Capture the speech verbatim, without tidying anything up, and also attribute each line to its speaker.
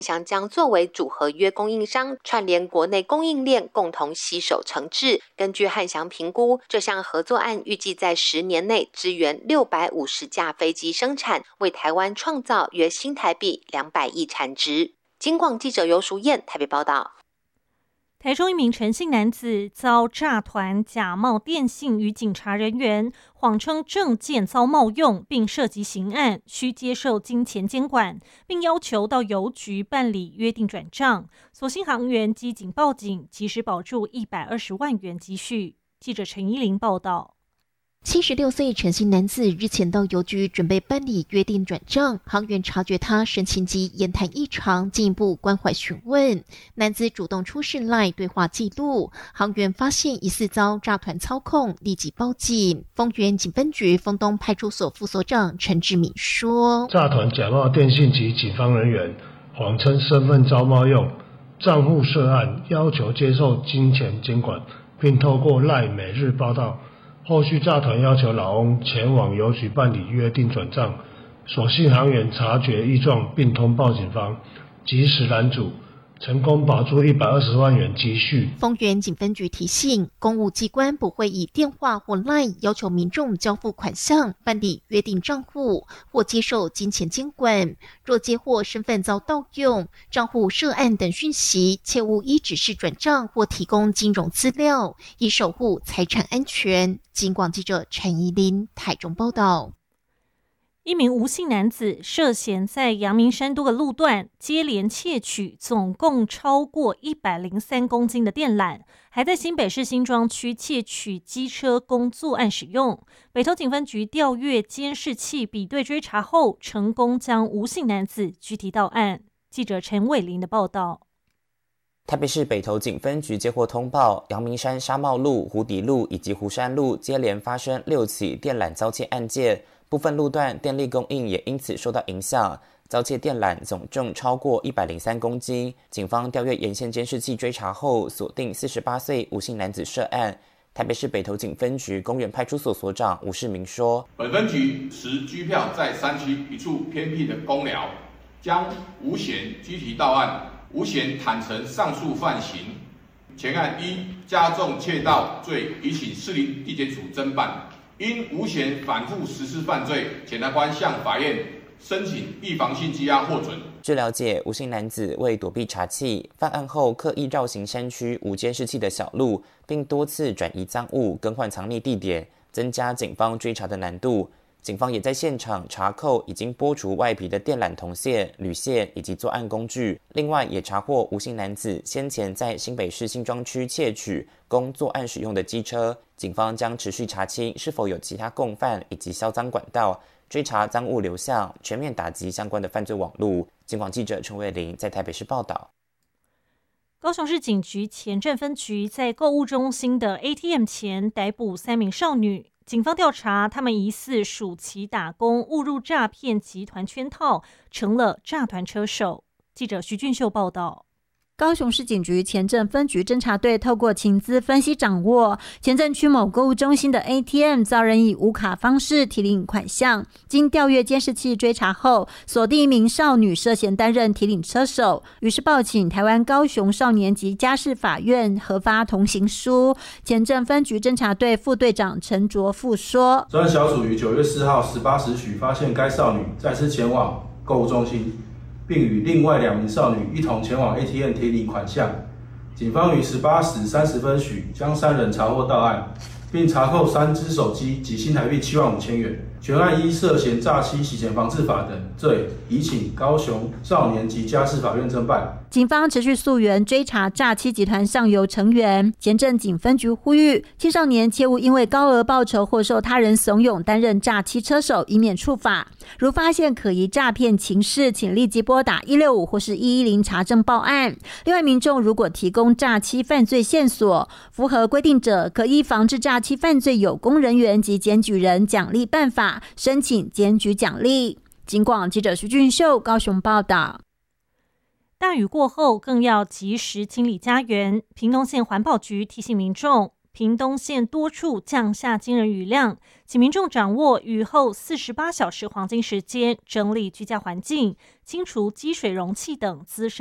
Speaker 1: 想将作为主合约供应商，串联国内供应链，共同携手承制。根据汉翔评估，这项合作案预计在十年内支援六百五十架飞机生产，为台湾创造约新台币两百亿产值。金广记者游淑燕台北报道。
Speaker 2: 台中一名陈姓男子遭诈团假冒电信与警察人员，谎称证件遭冒用，并涉及刑案，需接受金钱监管，并要求到邮局办理约定转账。所幸行员机警报警，及时保住一百二十万元积蓄。记者陈依玲报道。
Speaker 3: 七十六岁陈姓男子日前到邮局准备办理约定转账，行员察觉他神情及言谈异常，进一步关怀询问。男子主动出示 LINE 对话记录，行员发现疑似遭诈团操控，立即报警。丰原警分局丰东派出所副所长陈志敏说：
Speaker 4: 诈团假冒电信及警方人员，谎称身份遭冒用，账户涉案，要求接受金钱监管，并透过 LINE 每日报到。后续诈团要求老翁前往邮局办理约定转账，所幸行员察觉异状，并通报警方，及时拦阻，成功保住一百二十万元积蓄。
Speaker 3: 丰原警分局提醒，公务机关不会以电话或 LINE 要求民众交付款项、办理约定账户或接受金钱监管。若接获身份遭盗用、账户涉案等讯息，切勿依指示转账或提供金融资料，以守护财产安全。警广记者陈怡琳台中报道。
Speaker 2: 一名吴姓男子涉嫌在阳明山多个路段接连窃取总共超过一百零三公斤的电缆，还在新北市新庄区窃取机车供作案使用。北投警分局调阅监视器比对追查后，成功将吴姓男子拘提到案。记者陈伟林的报道。
Speaker 5: 台北市北投警分局接获通报，阳明山沙茂路、湖底路以及湖山路接连发生六起电缆遭窃案件，部分路段电力供应也因此受到影响。遭窃电缆总重超过一百零三公斤，警方调阅沿线监视器追查后，锁定四十八岁吴姓男子涉案。台北市北投警分局公园派出所所长吴世明说：
Speaker 6: 本分局持拘票在山区一处偏僻的公寮，将吴嫌拘提到案。吴嫌坦承上述犯行，前案一加重窃盗罪，已请士林地检署侦办。因吴嫌反复实施犯罪，检察官向法院申请预防性羁押获准。
Speaker 5: 据了解，吴姓男子为躲避查缉，犯案后刻意绕行山区无监视器的小路，并多次转移赃物、更换藏匿地点，增加警方追查的难度。警方也在现场查扣已经剥除外皮的电缆铜线、铝线以及作案工具，另外也查获吴姓男子先前在新北市新庄区窃取供作案使用的机车。警方将持续查清是否有其他共犯以及销赃管道，追查赃物流向，全面打击相关的犯罪网路。警广记者陈伟玲在台北市报道。
Speaker 2: 高雄市警局前镇分局在购物中心的 A T M 前逮捕三名少女，警方调查，他们疑似暑期打工，误入诈骗集团圈套，成了诈团车手。记者徐俊秀报道。
Speaker 7: 高雄市警局前镇分局侦查队透过情资分析掌握，前镇区某购物中心的 A T M 遭人以无卡方式提领款项，经调阅监视器追查后，锁定一名少女涉嫌担任提领车手，于是报请台湾高雄少年及家事法院核发同行书。前镇分局侦查队副队长陈卓富说：
Speaker 8: 专案小组于九月四号十八时许发现该少女再次前往购物中心，并与另外两名少女一同前往 A T M 提领款项。警方于十八时三十分许将三人查获到案，并查扣三只手机及新台币七万五千元。全案依涉嫌诈欺、洗钱防治法等罪，已请高雄少年及家事法院侦办。
Speaker 7: 警方持续溯源追查诈欺集团上游成员，前镇警分局呼吁青少年切勿因为高额报酬或受他人怂恿担任诈欺车手，以免触法。如发现可疑诈骗情事，请立即拨打一六五或是一一零查证报案。另外，民众如果提供诈欺犯罪线索，符合规定者，可依防治诈欺犯罪有功人员及检举人奖励办法申请检举奖励。警广记者徐俊秀高雄报道。
Speaker 2: 大雨过后更要及时清理家园。屏东县环保局提醒民众， 屏东县多处降下惊人雨量，请民众掌握雨后四十八小时黄金时间，整理居家环境，清除积水容器等滋生